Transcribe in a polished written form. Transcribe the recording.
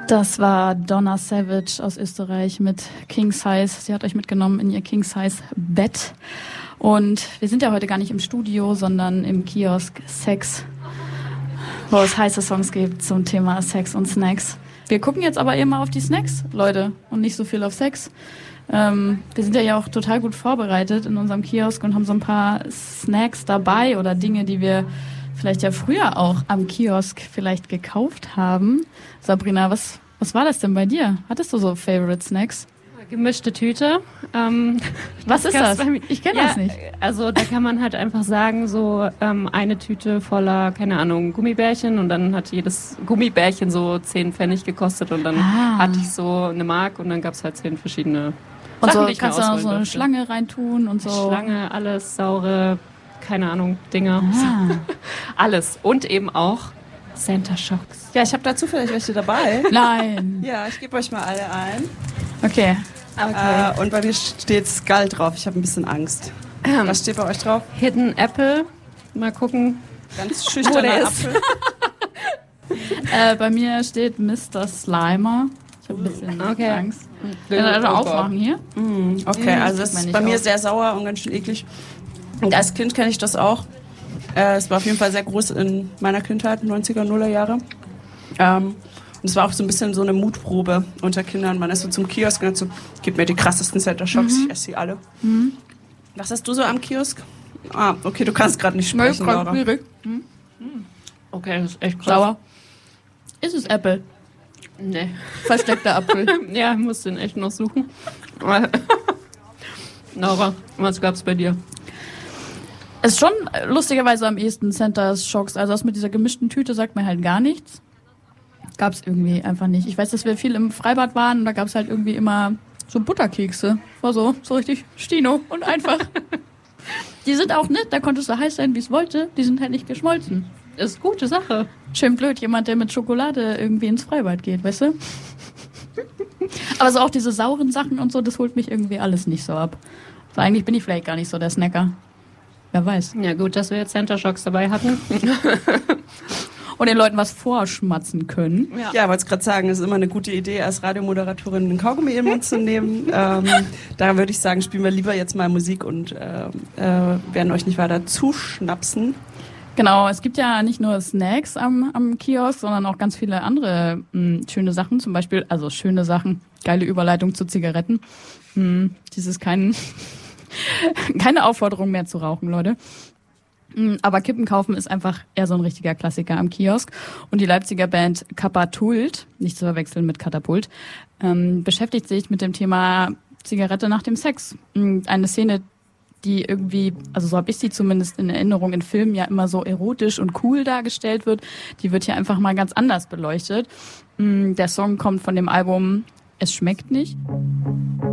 Das war Donna Savage aus Österreich mit King Size. Sie hat euch mitgenommen in ihr King Size Bett. Und wir sind ja heute gar nicht im Studio, sondern im Kiosk Sex, wo es heiße Songs gibt zum Thema Sex und Snacks. Wir gucken jetzt aber eben mal auf die Snacks, Leute, und nicht so viel auf Sex. Wir sind ja auch total gut vorbereitet in unserem Kiosk und haben so ein paar Snacks dabei oder Dinge, die wir vielleicht ja früher auch am Kiosk vielleicht gekauft haben. Sabrina, was war das denn bei dir? Hattest du so Favorite Snacks? Gemischte Tüte. Was ist das? Ich kenne das nicht. Also da kann man halt einfach sagen, so eine Tüte voller, keine Ahnung, Gummibärchen und dann hat jedes Gummibärchen so 10 Pfennig gekostet und dann hatte ich so eine Mark und dann gab es halt 10 verschiedene und Sachen, so die ich kannst mir du noch auswählen so eine durfte. Schlange reintun und so. Schlange, alles, saure, keine Ahnung, Dinger. Alles. Und eben auch Center Shocks. Ja, ich habe da zufällig welche dabei. Nein. Ja, ich gebe euch mal alle ein. Okay. Und bei mir steht Skull drauf. Ich habe ein bisschen Angst. Was steht bei euch drauf? Hidden Apple. Mal gucken. Ganz Wo schüchterner der ist. Apfel. Bei mir steht Mr. Slimer. Ich habe ein bisschen Angst. Ja, Also aufmachen hier. Okay, also das mir ist nicht bei mir auf. sehr sauer und ganz schön eklig. Und als Kind kenne ich das auch. Es war auf jeden Fall sehr groß in meiner Kindheit, 90er, 0er Jahre. Und es war auch so ein bisschen so eine Mutprobe unter Kindern. Man ist so zum Kiosk und hat so, gib mir die krassesten Center Shocks, ich esse sie alle. Was hast du so am Kiosk? Ah, okay, du kannst gerade nicht sprechen, Laura. Okay, das ist echt krass. Sauer. Ist es Apple? Nee. Versteckter Apfel. Ja, ich muss den echt noch suchen. Laura, was gab's bei dir? Ist schon lustigerweise am ehesten Center Shocks. Also das mit dieser gemischten Tüte sagt mir halt gar nichts. Gab's irgendwie einfach nicht. Ich weiß, dass wir viel im Freibad waren und da gab's halt irgendwie immer so Butterkekse. War so richtig Stino und einfach. Die sind auch nett, da konntest du heiß sein, wie es wollte. Die sind halt nicht geschmolzen. Ist gute Sache. Schön blöd, jemand, der mit Schokolade irgendwie ins Freibad geht, weißt du? Aber so auch diese sauren Sachen und so, das holt mich irgendwie alles nicht so ab. Also eigentlich bin ich vielleicht gar nicht so der Snacker. Wer weiß. Ja, gut, dass wir jetzt Center Shocks dabei hatten. Und den Leuten was vorschmatzen können. Ja, wollte es gerade sagen, es ist immer eine gute Idee, als Radiomoderatorin einen Kaugummi in den Mund zu nehmen. Da würde ich sagen, spielen wir lieber jetzt mal Musik und werden euch nicht weiter zuschnapsen. Genau, es gibt ja nicht nur Snacks am Kiosk, sondern auch ganz viele andere schöne Sachen. Zum Beispiel, also schöne Sachen, geile Überleitung zu Zigaretten. Dieses keine Aufforderung mehr zu rauchen, Leute. Aber Kippen kaufen ist einfach eher so ein richtiger Klassiker am Kiosk. Und die Leipziger Band Katapult, nicht zu verwechseln mit Katapult, beschäftigt sich mit dem Thema Zigarette nach dem Sex. Eine Szene, die irgendwie, also so habe ich sie zumindest in Erinnerung in Filmen ja immer so erotisch und cool dargestellt wird, die wird hier einfach mal ganz anders beleuchtet. Der Song kommt von dem Album Es schmeckt nicht.